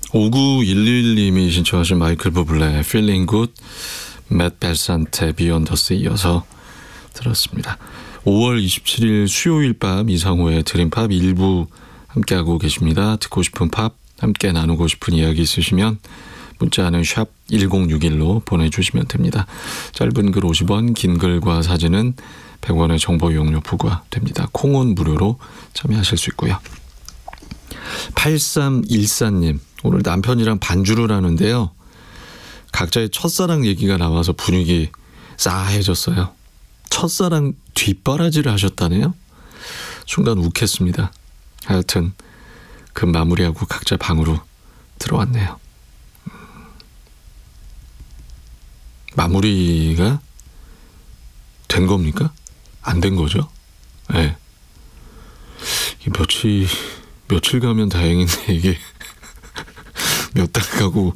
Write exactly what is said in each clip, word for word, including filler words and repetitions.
오구일일 님이 신청하신 마이클 부블레 Feeling Good, 맷 벨산테 Beyond the Sea 이어서 들었습니다. 오월 이십칠일 수요일 밤 이상호의 드림팝 일부 함께하고 계십니다. 듣고 싶은 팝, 함께 나누고 싶은 이야기 있으시면 문자는 샵 일공육일로 보내주시면 됩니다. 짧은 글 오십 원, 긴 글과 사진은 백 원의 정보 이용료 부과됩니다. 콩은 무료로 참여하실 수 있고요. 팔삼일사 님, 오늘 남편이랑 반주를 하는데요. 각자의 첫사랑 얘기가 나와서 분위기 싸해졌어요. 첫사랑 뒷바라지를 하셨다네요. 순간 욱했습니다. 하여튼 그 마무리하고 각자 방으로 들어왔네요. 마무리가 된 겁니까? 안 된 거죠? 네. 며칠 며칠 가면 다행인데 이게 몇 달 가고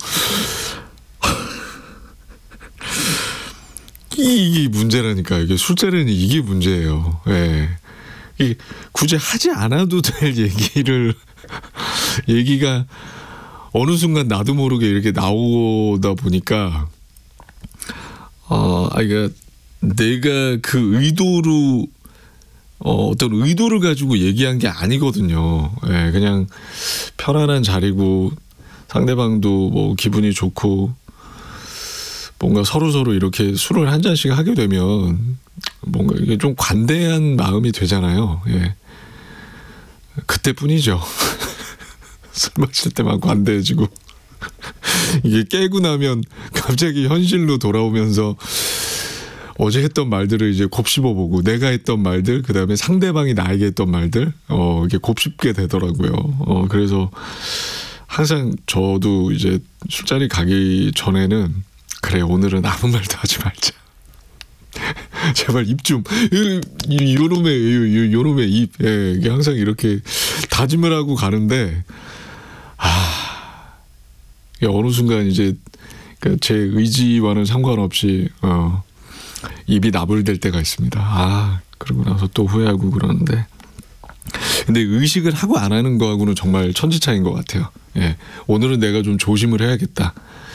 이게 문제라니까. 이게 술자리는 이게 문제예요. 예. 이 굳이 하지 않아도 될 얘기를 얘기가 어느 순간 나도 모르게 이렇게 나오다 보니까 어, 아, 이게 내가 그 의도로 어, 어떤 의도를 가지고 얘기한 게 아니거든요. 예, 그냥 편안한 자리고 상대방도 뭐 기분이 좋고 뭔가 서로서로 이렇게 술을 한 잔씩 하게 되면 뭔가 이게 좀 관대한 마음이 되잖아요. 예. 그때뿐이죠. 술 마실 때만 관대해지고 이게 깨고 나면 갑자기 현실로 돌아오면서 어제 했던 말들을 이제 곱씹어보고 내가 했던 말들, 그 다음에 상대방이 나에게 했던 말들, 어, 이게 곱씹게 되더라고요. 어, 그래서 항상 저도 이제 술자리 가기 전에는 그래, 오늘은 아무 말도 하지 말자. 제발 입 좀, 요놈의, 요놈의 입, 예, 이게 항상 이렇게 다짐을 하고 가는데, 아, 어느 순간 이제 제 의지와는 상관없이, 어, 입이 나불댈 때가 있습니다. 아, 그러고 나서 또 후회하고 그러는데. 근데 의식을 하고 안 하는 거하고는 정말 천지 차이인 것 같아요. 예, 오늘은 내가 좀 조심을 해야겠다.